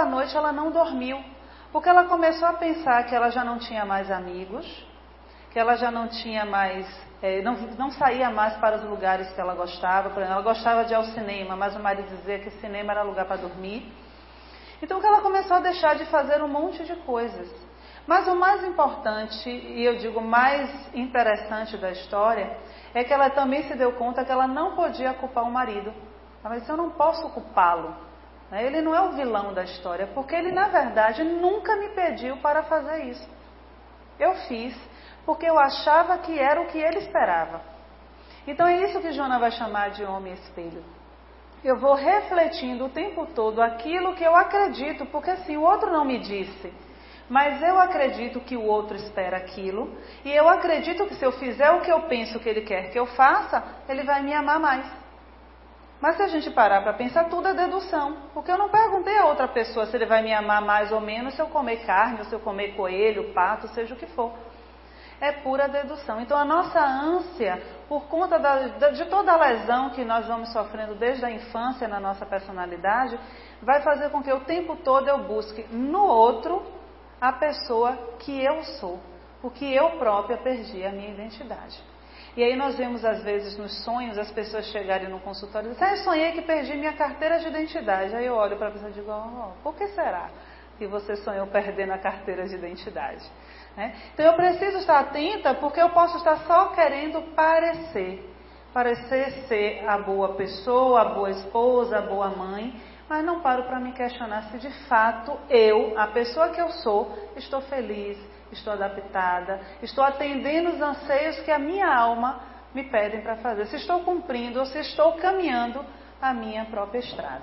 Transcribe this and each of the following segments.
naquela noite ela não dormiu, porque ela começou a pensar que ela já não tinha mais amigos, que ela já não tinha mais, não saía mais para os lugares que ela gostava. Por exemplo, ela gostava de ir ao cinema, mas o marido dizia que cinema era lugar para dormir. Então que ela começou a deixar de fazer um monte de coisas. Mas o mais importante, e eu digo mais interessante da história, é que ela também se deu conta que ela não podia culpar o marido. Ela disse, eu não posso culpá-lo. Ele não é o vilão da história, porque ele na verdade nunca me pediu para fazer isso. Eu fiz porque eu achava que era o que ele esperava. Então é isso que Joana vai chamar de homem espelho. Eu vou refletindo o tempo todo aquilo que eu acredito, porque assim, o outro não me disse, mas eu acredito que o outro espera aquilo, e eu acredito que se eu fizer o que eu penso que ele quer que eu faça, ele vai me amar mais. Mas se a gente parar para pensar, tudo é dedução, porque eu não perguntei a outra pessoa se ele vai me amar mais ou menos se eu comer carne, ou se eu comer coelho, pato, seja o que for. É pura dedução. Então a nossa ânsia, por conta de toda a lesão que nós vamos sofrendo desde a infância na nossa personalidade, vai fazer com que o tempo todo eu busque no outro a pessoa que eu sou, porque eu própria perdi a minha identidade. E aí nós vemos às vezes nos sonhos as pessoas chegarem no consultório e dizem, eu sonhei que perdi minha carteira de identidade. Aí eu olho para a pessoa e digo, por que será que você sonhou perdendo a carteira de identidade? Então eu preciso estar atenta, porque eu posso estar só querendo parecer ser a boa pessoa, a boa esposa, a boa mãe, mas não paro para me questionar se de fato eu, a pessoa que eu sou, estou feliz, estou adaptada, estou atendendo os anseios que a minha alma me pedem para fazer, se estou cumprindo ou se estou caminhando a minha própria estrada.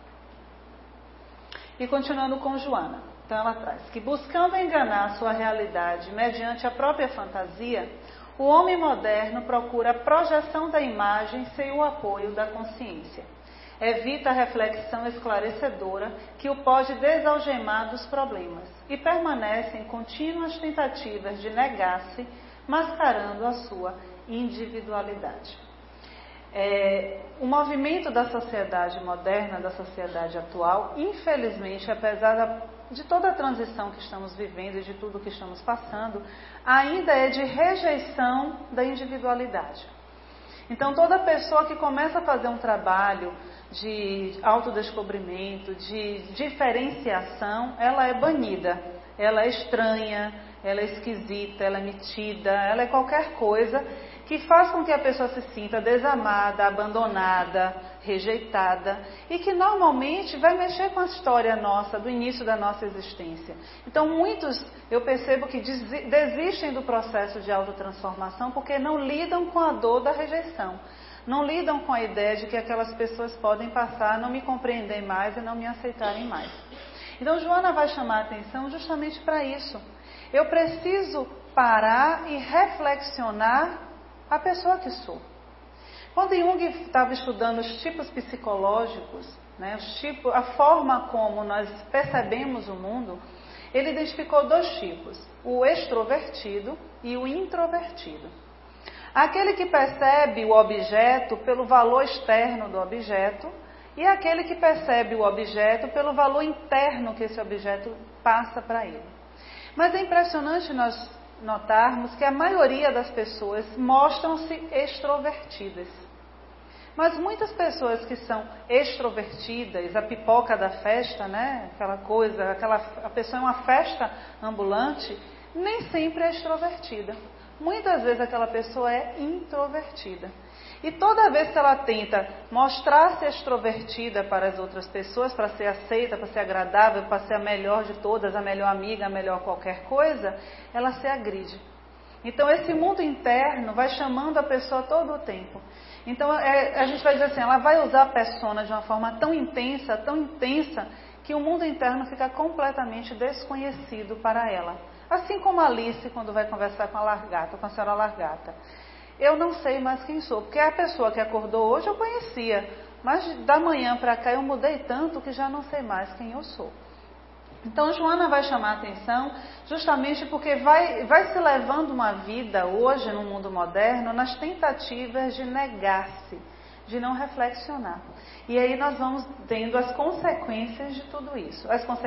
E continuando com Joana. Então ela traz que buscando enganar sua realidade mediante a própria fantasia, o homem moderno procura a projeção da imagem sem o apoio da consciência. Evita a reflexão esclarecedora que o pode desalgemar dos problemas e permanece em contínuas tentativas de negar-se, mascarando a sua individualidade. O movimento da sociedade moderna, da sociedade atual, infelizmente, apesar de toda a transição que estamos vivendo e de tudo que estamos passando, ainda é de rejeição da individualidade. Então, toda pessoa que começa a fazer um trabalho de autodescobrimento, de diferenciação, ela é banida, ela é estranha, ela é esquisita, ela é metida, ela é qualquer coisa que faz com que a pessoa se sinta desamada, abandonada, rejeitada e que normalmente vai mexer com a história nossa, do início da nossa existência. Então muitos, eu percebo que desistem do processo de autotransformação porque não lidam com a dor da rejeição, não lidam com a ideia de que aquelas pessoas podem passar a não me compreender mais e não me aceitarem mais. Então Joana vai chamar a atenção justamente para isso. Eu preciso parar e reflexionar a pessoa que sou. Quando Jung estava estudando os tipos psicológicos, a forma como nós percebemos o mundo, ele identificou 2 tipos, o extrovertido e o introvertido. Aquele que percebe o objeto pelo valor externo do objeto e aquele que percebe o objeto pelo valor interno que esse objeto passa para ele. Mas é impressionante nós notarmos que a maioria das pessoas mostram-se extrovertidas. Mas muitas pessoas que são extrovertidas, a pipoca da festa, aquela coisa, a pessoa é uma festa ambulante, nem sempre é extrovertida. Muitas vezes aquela pessoa é introvertida. E toda vez que ela tenta mostrar-se extrovertida para as outras pessoas, para ser aceita, para ser agradável, para ser a melhor de todas, a melhor amiga, a melhor qualquer coisa, ela se agride. Então esse mundo interno vai chamando a pessoa todo o tempo. Então a gente vai dizer assim, ela vai usar a persona de uma forma tão intensa, que o mundo interno fica completamente desconhecido para ela. Assim como a Alice quando vai conversar com a senhora Largata. Eu não sei mais quem sou, porque a pessoa que acordou hoje eu conhecia, mas da manhã para cá eu mudei tanto que já não sei mais quem eu sou. Então Joana vai chamar a atenção justamente porque vai se levando uma vida hoje no mundo moderno nas tentativas de negar-se, de não reflexionar. E aí nós vamos tendo as consequências de tudo isso. As consequências